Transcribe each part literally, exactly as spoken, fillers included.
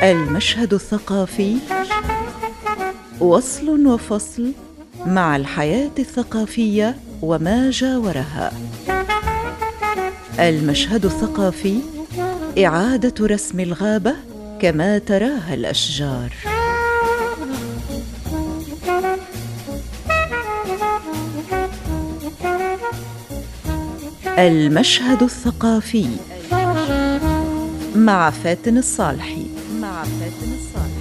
المشهد الثقافي وصل وفصل مع الحياة الثقافية وما جاورها. المشهد الثقافي إعادة رسم الغابة كما تراها الأشجار. المشهد الثقافي مع فاتن الصالحي مع فاتن الصالحي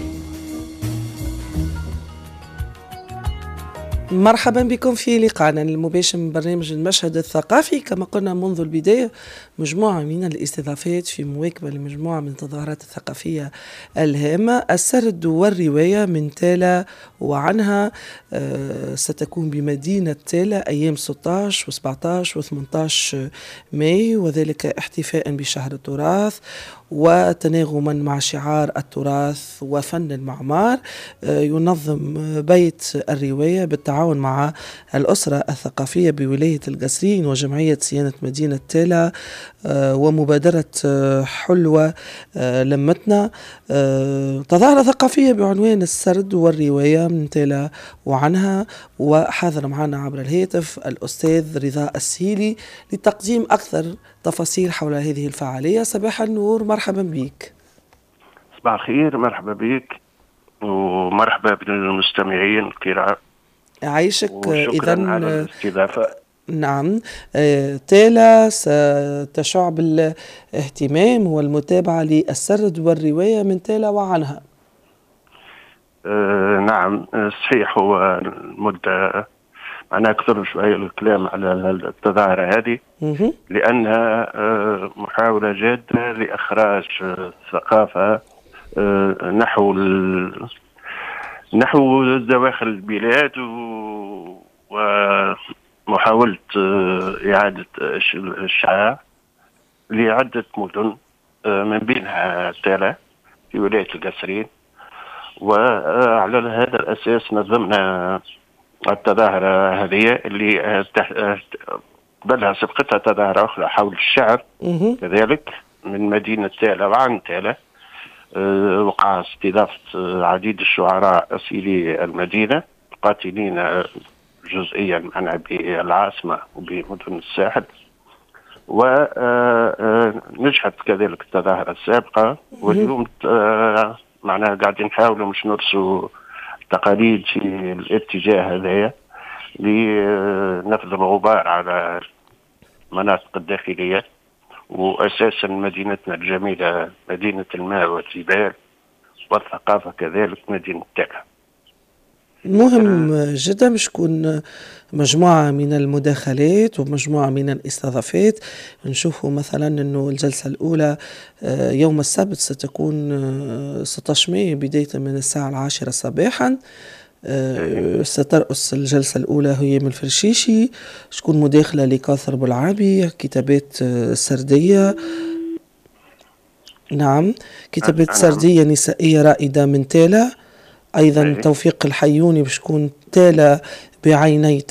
مرحبا بكم في لقاءنا المباشر من برنامج المشهد الثقافي. كما قلنا منذ البداية مجموعة من الاستضافات في مواكبة لمجموعة من التظاهرات الثقافية الهامة. السرد والرواية من تالا وعنها آه ستكون بمدينة تالا أيام ستة عشر و سبعة عشر و ثمانية عشر ماي، وذلك احتفاء بشهر التراث وتناغما مع شعار التراث وفن المعمار. ينظم بيت الرواية بالتعاون مع الأسرة الثقافية بولاية القصرين وجمعية صيانة مدينة تالا ومبادرة حلوة لمتنا، تظاهرة ثقافية بعنوان السرد والرواية من تالا وعنها. وحاضر معنا عبر الهاتف الأستاذ رضا السهيلي لتقديم أكثر تفاصيل حول هذه الفعالية. صباح النور، مرحبا بك. صباح الخير، مرحبا بك ومرحبا بالمستمعين الكرام. عايشك. إذن على الاستضافة. نعم، تالا ستشع بالاهتمام والمتابعة للسرد والرواية من تالا وعنها. آه نعم صحيح، هو المدة أنا أكثر شوية الكلام على التظاهرة هذه لأنها محاولة جادة لإخراج الثقافة نحو نحو دواخل البلاد ومحاولة إعادة الشعاع لعدة مدن من بينها تالا في ولاية القصرين. وعلى هذا الأساس نظمنا التظاهرة هذه اللي قبلها سبقتها تظاهرة أخرى حول الشعر كذلك من مدينة تالا وعن تالا. أه وقع استضافة عديد الشعراء أصيلي المدينة قاتلين جزئيا معنا بالعاصمة وبمدن الساحل. ونجحت كذلك التظاهرة السابقة، واليوم أه معناها قاعدين نحاولوا مش نرسوا تقاليد في الاتجاه هذايا لنفذ الغبار على المناطق الداخلية، وأساسا مدينتنا الجميلة مدينة الماء والجبال والثقافة كذلك مدينة تالا. مهم جدا باش تكون مجموعة من المداخلات ومجموعة من الاستضافات. نشوفوا مثلا أنه الجلسة الأولى يوم السبت ستكون ستة عشر ماي بداية من الساعة العاشرة صباحا. سترأس الجلسة الأولى هيام الفرشيشي، تكون مداخلة لكاثر بلعابي، كتابات سردية. نعم، كتابات سردية نسائية رائدة من تالا. أيضا توفيق الحيوني باش تكون تالا بعيني